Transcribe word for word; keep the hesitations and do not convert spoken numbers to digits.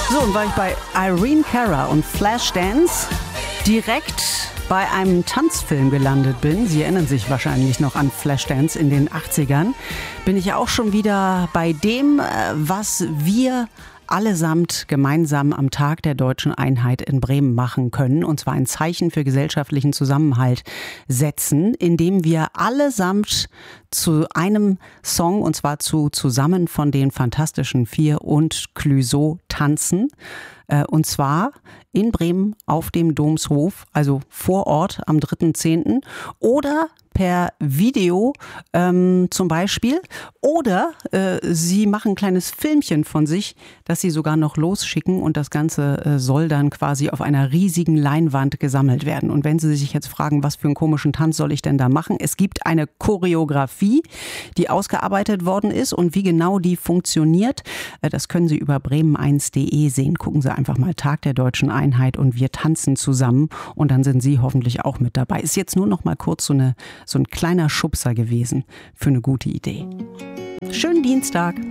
So, und weil ich bei Irene Cara und Flashdance direkt bei einem Tanzfilm gelandet bin, Sie erinnern sich wahrscheinlich noch an Flashdance in den achtzigern, bin ich auch schon wieder bei dem, was wir allesamt gemeinsam am Tag der Deutschen Einheit in Bremen machen können, und zwar ein Zeichen für gesellschaftlichen Zusammenhalt setzen, indem wir allesamt zu einem Song, und zwar zu Zusammen von den Fantastischen Vier und Clouseau tanzen. Und zwar in Bremen auf dem Domshof, also vor Ort am dritten zehnten oder per Video ähm, zum Beispiel. Oder äh, Sie machen ein kleines Filmchen von sich, das Sie sogar noch losschicken, und das Ganze äh, soll dann quasi auf einer riesigen Leinwand gesammelt werden. Und wenn Sie sich jetzt fragen, was für einen komischen Tanz soll ich denn da machen? Es gibt eine Choreografie, die ausgearbeitet worden ist, und wie genau die funktioniert, äh, das können Sie über bremen eins punkt de sehen. Gucken Sie einfach mal Tag der Deutschen Einheit und wir tanzen zusammen, und dann sind Sie hoffentlich auch mit dabei. Ist jetzt nur noch mal kurz so eine so ein kleiner Schubser gewesen für eine gute Idee. Schönen Dienstag.